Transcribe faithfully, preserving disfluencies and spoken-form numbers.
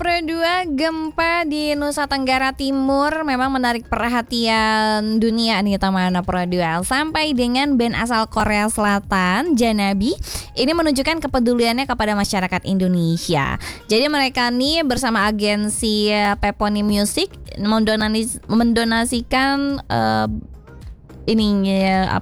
Pro dua gempa di Nusa Tenggara Timur memang menarik perhatian dunia nih teman Pro dua. Sampai dengan band asal Korea Selatan, Janabi, ini menunjukkan kepeduliannya kepada masyarakat Indonesia. Jadi mereka nih bersama agensi Peponi Music mendonanis, mendonasikan uh, ininya